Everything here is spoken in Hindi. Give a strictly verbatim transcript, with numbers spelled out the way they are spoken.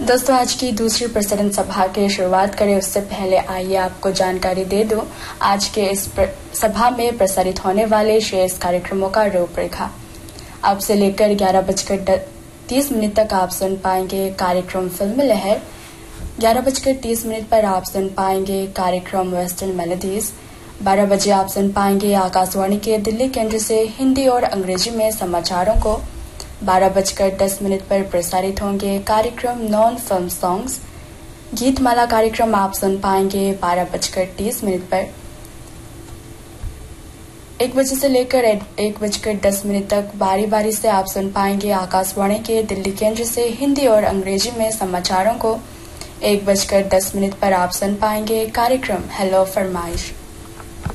दोस्तों, आज की दूसरी प्रसारण सभा की शुरुआत करें उससे पहले आइए आपको जानकारी दे दूं आज के इस सभा में प्रसारित होने वाले शेष कार्यक्रमों का रूपरेखा। अब से लेकर ग्यारह बजकर तीस मिनट तक आप सुन पाएंगे कार्यक्रम फिल्म लहर। ग्यारह बजकर तीस मिनट पर आप सुन पाएंगे कार्यक्रम वेस्टर्न मेलोडीज। बारह बजे आप सुन पाएंगे आकाशवाणी के दिल्ली केंद्र से हिंदी और अंग्रेजी में समाचारों को। बारह बजकर दस मिनट पर प्रसारित होंगे कार्यक्रम नॉन फिल्म सॉन्ग्स। गीतमाला कार्यक्रम आप सुन पाएंगे बारह बजकर तीस मिनट पर। एक बजे से लेकर एक बजकर दस मिनट तक बारी बारी से आप सुन पाएंगे आकाशवाणी के दिल्ली केंद्र से हिंदी और अंग्रेजी में समाचारों को। एक बजकर दस मिनट पर आप सुन पाएंगे कार्यक्रम हेलो फरमाइश।